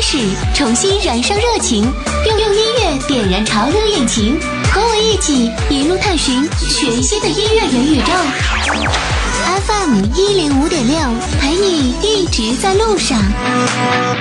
始，重新燃烧热情，用音乐点燃潮流引擎，和我一起一路探寻全新的音乐元宇宙。FM 105.6，陪你一直在路上。